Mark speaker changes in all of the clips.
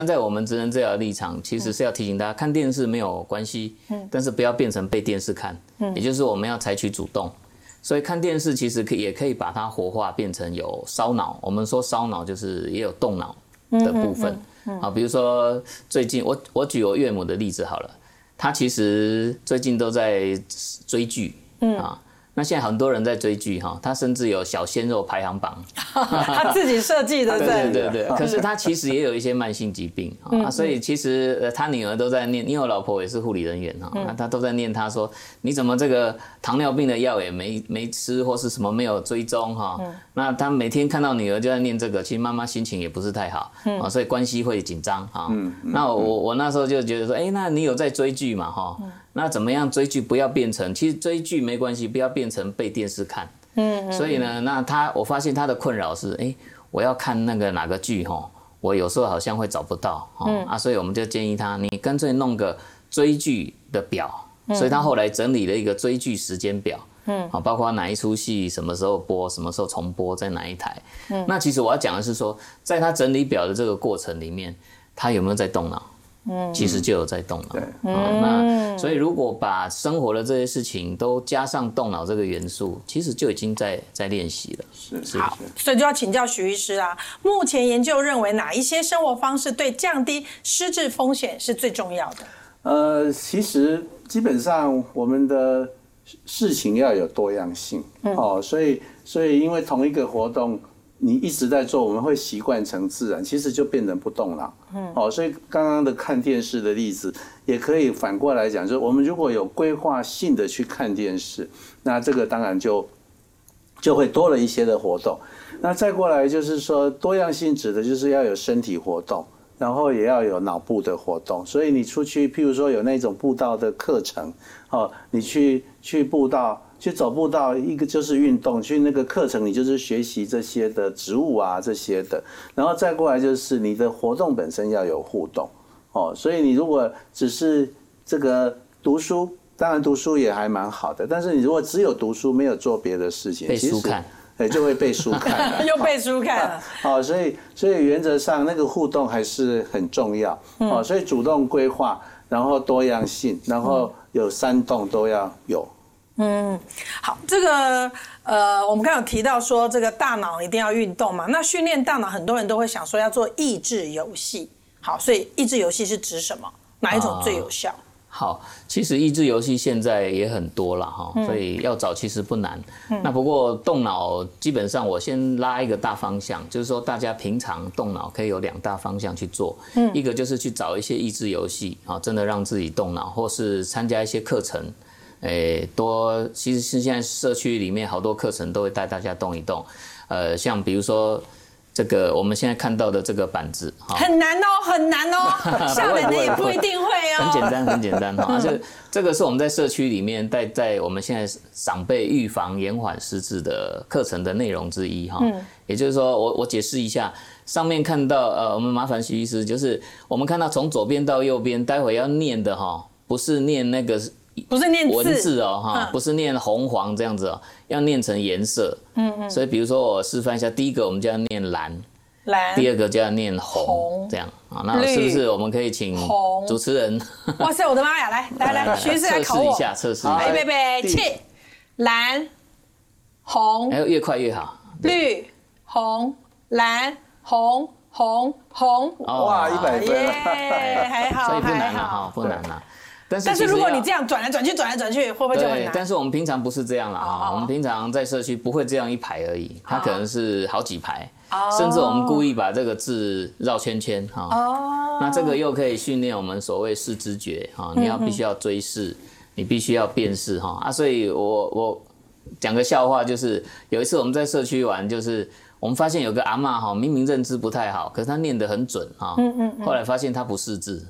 Speaker 1: 在我们职能治疗的立场，其实是要提醒大家，看电视没有关系，但是不要变成被电视看，也就是我们要采取主动。所以看电视其实也可以把它活化，变成有烧脑。我们说烧脑就是也有动脑的部分。比如说最近我举我岳母的例子好了，她其实最近都在追剧那现在很多人在追剧他甚至有小鲜肉排行榜，
Speaker 2: 他自己设计的，
Speaker 1: 对。可是他其实也有一些慢性疾病所以其实他女儿都在念，因为我老婆也是护理人员他都在念他说你怎么这个糖尿病的药也没吃，或是什么没有追踪那他每天看到女儿就在念这个，其实妈妈心情也不是太好所以关系会紧张那我那时候就觉得说，那你有在追剧嘛那怎么样追剧不要变成，其实追剧没关系，不要变成被电视看。所以呢，那我发现他的困扰是，我要看那个哪个剧我有时候好像会找不到所以我们就建议他，你干脆弄个追剧的表。所以他后来整理了一个追剧时间表。包括哪一出戏什么时候播，什么时候重播，在哪一台。那其实我要讲的是说，在他整理表的这个过程里面，他有没有在动脑？其实就有在动脑。那所以如果把生活的这些事情都加上动脑这个元素，其实就已经在练习了。
Speaker 2: 是。好，所以就要请教许医师啦。目前研究认为哪一些生活方式对降低失智风险是最重要的？
Speaker 3: 其实基本上我们的事情要有多样性所以因为同一个活动你一直在做，我们会习惯成自然，其实就变成不动脑。所以刚刚的看电视的例子，也可以反过来讲，就是我们如果有规划性的去看电视，那这个当然就会多了一些的活动。那再过来就是说，多样性指的就是要有身体活动，然后也要有脑部的活动。所以你出去，譬如说有那种步道的课程，你去步道。去走步道，一个就是运动，去那个课程你就是学习这些的植物这些的，然后再过来就是你的活动本身要有互动所以你如果只是这个读书，当然读书也还蛮好的，但是你如果只有读书没有做别的事情，
Speaker 1: 被书看，
Speaker 3: 就会被书看
Speaker 2: 又被书看了
Speaker 3: 所以原则上那个互动还是很重要所以主动规划，然后多样性，然后有3动都要有。
Speaker 2: 好，这个我们刚刚有提到说这个大脑一定要运动嘛，那训练大脑很多人都会想说要做益智游戏。好，所以益智游戏是指什么？哪一种最有效？
Speaker 1: 好，其实益智游戏现在也很多了所以要找其实不难。那不过动脑基本上我先拉一个大方向，就是说大家平常动脑可以有2大方向去做。一个就是去找一些益智游戏真的让自己动脑，或是参加一些课程。其实是现在社区里面好多课程都会带大家动一动，像比如说这个我们现在看到的这个板子，
Speaker 2: 很难下人的也不一定会
Speaker 1: 很简单这个是我们在社区里面在我们现在长辈预防延缓失智的课程的内容之一也就是说我解释一下，上面看到我们麻烦徐医师，就是我们看到从左边到右边，待会要念的不是念那个。
Speaker 2: 不是念
Speaker 1: 文字不是念红黄这样子要念成颜色。所以比如说我示范一下，第一个我们就要念蓝，第二个就要念红，这样那是不是我们可以请主持人？
Speaker 2: 哇塞，我的妈呀！来，徐医师来考我，
Speaker 1: 测试一下。
Speaker 2: 预备起，蓝、红，
Speaker 1: 还有越快越好。
Speaker 2: 绿、红、蓝、红。
Speaker 3: 哇，100分，
Speaker 2: 还好，
Speaker 1: 所以不难了不难了。
Speaker 2: 但是如果你这样转来转去，会不会就很难？
Speaker 1: 但是我们平常不是这样啦我们平常在社区不会这样一排而已，它可能是好几排，甚至我们故意把这个字绕圈圈那这个又可以训练我们所谓视知觉你必须要追视，你必须要辨识所以我讲个笑话，就是有一次我们在社区玩，就是我们发现有个阿嬷明明认知不太好，可是她念得很准后来发现她不识字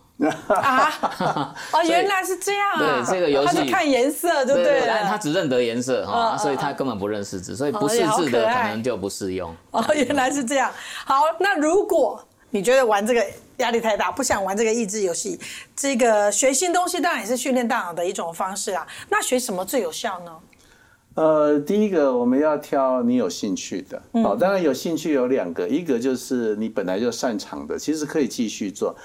Speaker 2: 原来是这样
Speaker 1: 对，这个游戏
Speaker 2: 他就看颜色就对了，
Speaker 1: 他只认得颜色所以他根本不认识字，所以不识字的可能就不适用
Speaker 2: 原来是这样。好，那如果你觉得玩这个压力太大，不想玩这个益智游戏，这个学新东西当然也是训练大脑的一种方式那学什么最有效呢？
Speaker 3: 第一个我们要挑你有兴趣的，当然有兴趣有2个，一个就是你本来就擅长的，其实可以继续做。